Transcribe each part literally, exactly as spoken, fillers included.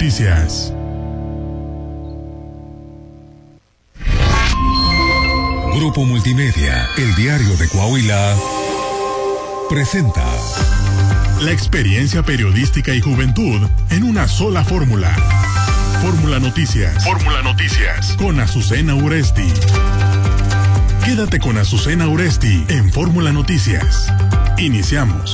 Noticias. Grupo Multimedia, el diario de Coahuila, presenta la experiencia periodística y juventud en una sola fórmula. Fórmula Noticias. Fórmula Noticias. Con Azucena Uresti. Quédate con Azucena Uresti en Fórmula Noticias. Iniciamos.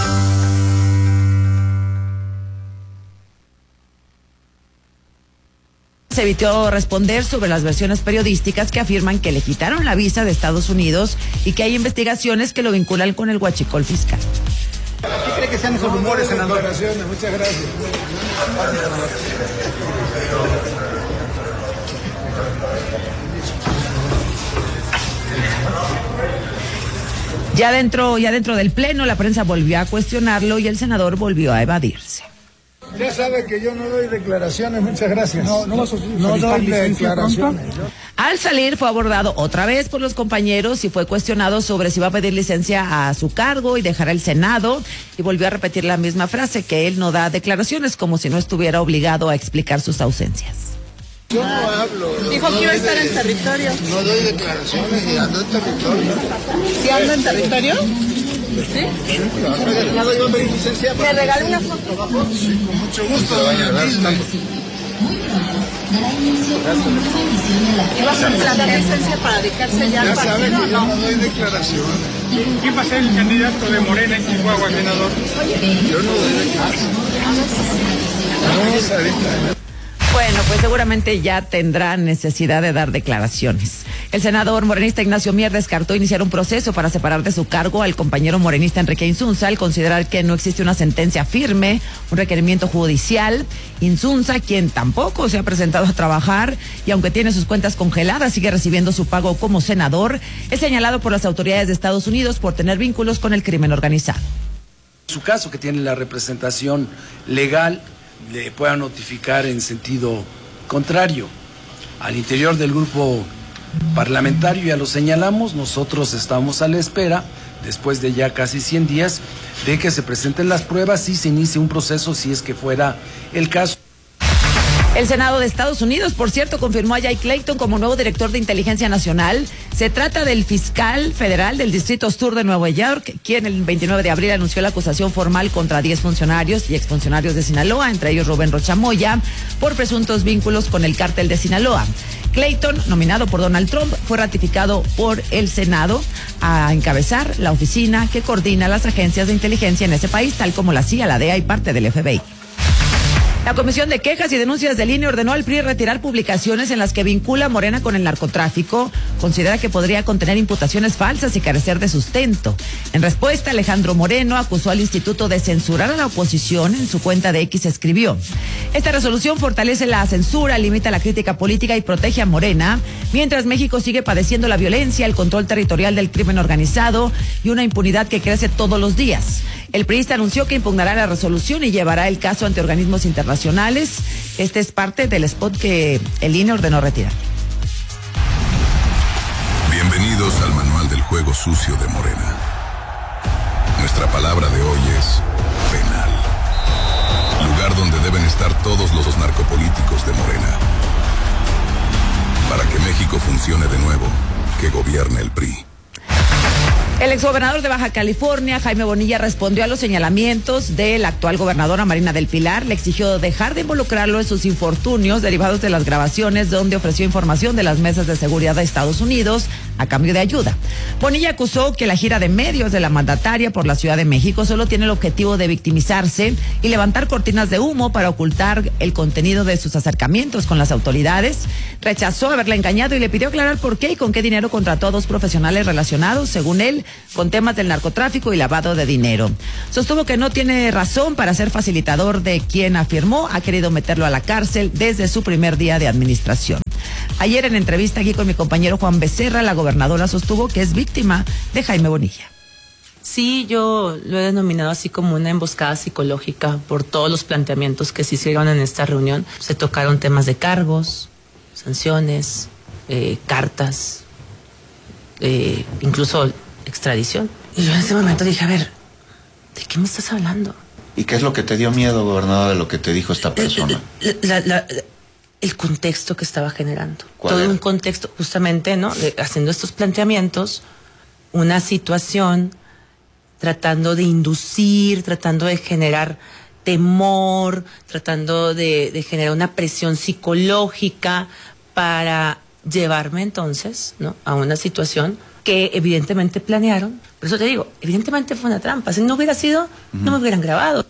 Se evitó responder sobre las versiones periodísticas que afirman que le quitaron la visa de Estados Unidos y que hay investigaciones que lo vinculan con el huachicol fiscal. ¿Qué cree que sean esos rumores, senador? Muchas gracias. Ya dentro, ya dentro del pleno, la prensa volvió a cuestionarlo y el senador volvió a evadirse. Ya sabe que yo no doy declaraciones, muchas gracias. No, no, no doy declaraciones. Al salir fue abordado otra vez por los compañeros y fue cuestionado sobre si va a pedir licencia a su cargo y dejará el Senado, y volvió a repetir la misma frase, que él no da declaraciones, como si no estuviera obligado a explicar sus ausencias. Yo no hablo. No, Dijo no que iba a estar de, en territorio. No doy declaraciones ni ando en territorio. ¿Sí ando en territorio? ¿Sí? ¿Puedo yo pedir licencia? ¿Me regala una foto? Sí, con mucho gusto, doña Tilde. ¿Iba a solicitar licencia para dedicarse ya al Ya partido sabe o que yo no? no doy declaraciones. ¿Quién va a ser el candidato de Morena en Chihuahua, senador? Yo no doy declaraciones. Vamos a ver. Bueno, pues seguramente ya tendrá necesidad de dar declaraciones. El senador morenista Ignacio Mier descartó iniciar un proceso para separar de su cargo al compañero morenista Enrique Insunza al considerar que no existe una sentencia firme, un requerimiento judicial. Insunza, quien tampoco se ha presentado a trabajar y aunque tiene sus cuentas congeladas, sigue recibiendo su pago como senador, es señalado por las autoridades de Estados Unidos por tener vínculos con el crimen organizado. En su caso, que tiene la representación legal, le pueda notificar en sentido contrario. Al interior del grupo parlamentario ya lo señalamos, nosotros estamos a la espera, después de ya casi cien días, de que se presenten las pruebas y se inicie un proceso si es que fuera el caso. El Senado de Estados Unidos, por cierto, confirmó a Jay Clayton como nuevo director de Inteligencia Nacional. Se trata del fiscal federal del Distrito Sur de Nueva York, quien el veintinueve de abril anunció la acusación formal contra diez funcionarios y exfuncionarios de Sinaloa, entre ellos Rubén Rocha Moya, por presuntos vínculos con el cártel de Sinaloa. Clayton, nominado por Donald Trump, fue ratificado por el Senado a encabezar la oficina que coordina las agencias de inteligencia en ese país, tal como la C I A, la D E A y parte del F B I. La Comisión de Quejas y Denuncias del I N E ordenó al P R I retirar publicaciones en las que vincula a Morena con el narcotráfico. Considera que podría contener imputaciones falsas y carecer de sustento. En respuesta, Alejandro Moreno acusó al instituto de censurar a la oposición. En su cuenta de X escribió: esta resolución fortalece la censura, limita la crítica política y protege a Morena, mientras México sigue padeciendo la violencia, el control territorial del crimen organizado y una impunidad que crece todos los días. El priista anunció que impugnará la resolución y llevará el caso ante organismos internacionales. Este es parte del spot que el I N E ordenó retirar. Bienvenidos al manual del juego sucio de Morena. Nuestra palabra de hoy es penal. Lugar donde deben estar todos los narcopolíticos de Morena. Para que México funcione de nuevo, que gobierne el P R I. El exgobernador de Baja California, Jaime Bonilla, respondió a los señalamientos de la actual gobernadora Marina del Pilar. Le exigió dejar de involucrarlo en sus infortunios derivados de las grabaciones donde ofreció información de las mesas de seguridad de Estados Unidos a cambio de ayuda. Bonilla acusó que la gira de medios de la mandataria por la Ciudad de México solo tiene el objetivo de victimizarse y levantar cortinas de humo para ocultar el contenido de sus acercamientos con las autoridades. Rechazó haberla engañado y le pidió aclarar por qué y con qué dinero contrató a dos profesionales relacionados, según él, con temas del narcotráfico y lavado de dinero. Sostuvo que no tiene razón para ser facilitador de quien afirmó ha querido meterlo a la cárcel desde su primer día de administración. Ayer en entrevista aquí con mi compañero Juan Becerra, la gobernadora sostuvo que es víctima de Jaime Bonilla. Sí, yo lo he denominado así como una emboscada psicológica por todos los planteamientos que se hicieron en esta reunión. Se tocaron temas de cargos, sanciones, eh, cartas, eh, incluso extradición. Y yo en ese momento dije, a ver, ¿de qué me estás hablando? ¿Y qué es lo que te dio miedo, gobernador, de lo que te dijo esta persona? La, la, la, el contexto que estaba generando. ¿Cuál Todo era? un contexto, justamente, ¿no? De, haciendo estos planteamientos, una situación, tratando de inducir, tratando de generar temor, tratando de, de generar una presión psicológica para llevarme entonces, ¿no?, a una situación que evidentemente planearon. Por eso te digo, evidentemente fue una trampa. Si no hubiera sido, uh-huh. no me hubieran grabado.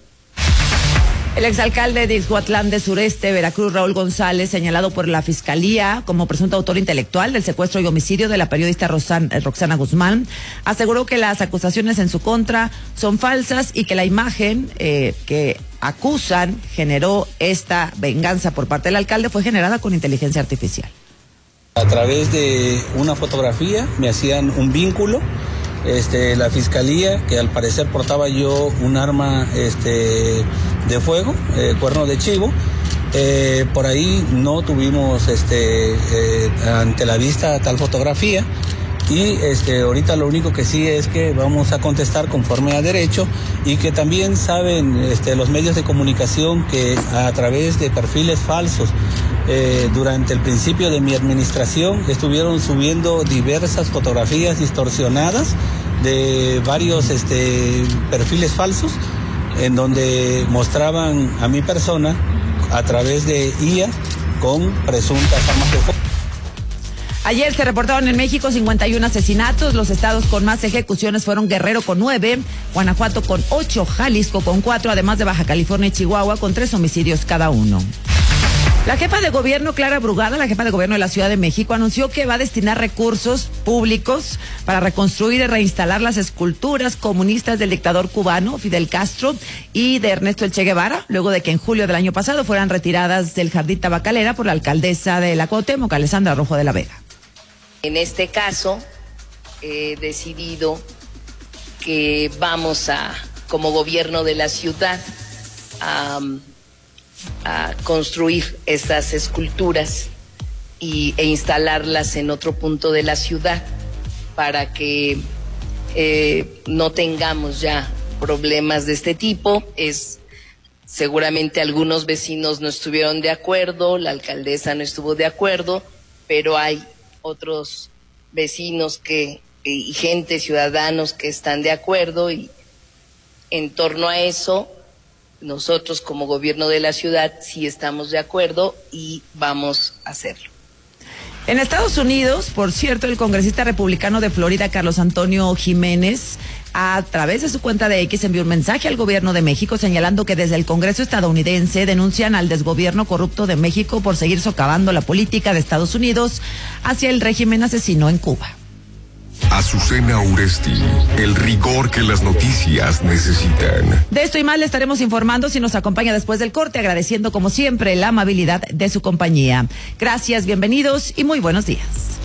El exalcalde de Ixhuatlán de Sureste, Veracruz, Raúl González, señalado por la Fiscalía como presunto autor intelectual del secuestro y homicidio de la periodista Rosan, Roxana Guzmán, aseguró que las acusaciones en su contra son falsas y que la imagen eh, que acusan generó esta venganza por parte del alcalde fue generada con inteligencia artificial. A través de una fotografía me hacían un vínculo. Este, la fiscalía, que al parecer portaba yo un arma este, de fuego, eh, cuerno de chivo, eh, por ahí no tuvimos este, eh, ante la vista tal fotografía, y este, ahorita lo único que sí es que vamos a contestar conforme a derecho, y que también saben este, los medios de comunicación que a través de perfiles falsos, Eh, durante el principio de mi administración estuvieron subiendo diversas fotografías distorsionadas de varios este, perfiles falsos, en donde mostraban a mi persona a través de I A con presuntas armas de fuego. Ayer se reportaron en México cincuenta y uno asesinatos. Los estados con más ejecuciones fueron Guerrero con nueve, Guanajuato con ocho, Jalisco con cuatro, además de Baja California y Chihuahua con tres homicidios cada uno. La jefa de gobierno, Clara Brugada, la jefa de gobierno de la Ciudad de México, anunció que va a destinar recursos públicos para reconstruir y reinstalar las esculturas comunistas del dictador cubano Fidel Castro y de Ernesto El Che Guevara, luego de que en julio del año pasado fueran retiradas del Jardín Tabacalera por la alcaldesa de la Cuauhtémoc, Alessandra Rojo de la Vega. En este caso, he decidido que vamos a, como gobierno de la ciudad, a... a construir esas esculturas y, e instalarlas en otro punto de la ciudad para que eh, no tengamos ya problemas de este tipo. Es seguramente algunos vecinos no estuvieron de acuerdo, la alcaldesa no estuvo de acuerdo, pero hay otros vecinos que y gente, ciudadanos que están de acuerdo, y en torno a eso nosotros como gobierno de la ciudad sí estamos de acuerdo y vamos a hacerlo. En Estados Unidos, por cierto, el congresista republicano de Florida, Carlos Antonio Jiménez, a través de su cuenta de X envió un mensaje al gobierno de México señalando que desde el Congreso estadounidense denuncian al desgobierno corrupto de México por seguir socavando la política de Estados Unidos hacia el régimen asesino en Cuba. Azucena Uresti, el rigor que las noticias necesitan. De esto y más le estaremos informando si nos acompaña después del corte, agradeciendo como siempre la amabilidad de su compañía. Gracias, bienvenidos y muy buenos días.